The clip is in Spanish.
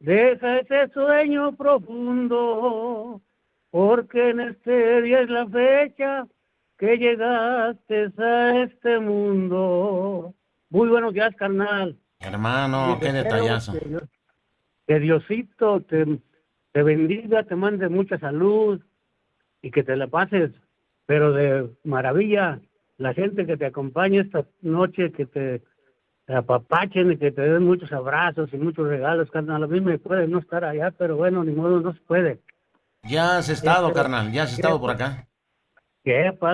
Deja ese sueño profundo, porque en este día es la fecha que llegaste a este mundo. Muy buenos días, carnal. Y Hermano, qué deseo detallazo. que Diosito te bendiga, te mande mucha salud y que te la pases, pero de maravilla. La gente que te acompañe esta noche, que te apapachen y que te den muchos abrazos y muchos regalos, carnal. A mí me puede no estar allá, pero bueno, ni modo, no se puede. Ya has ¿Qué, estado, carnal, ya has qué, estado por acá. qué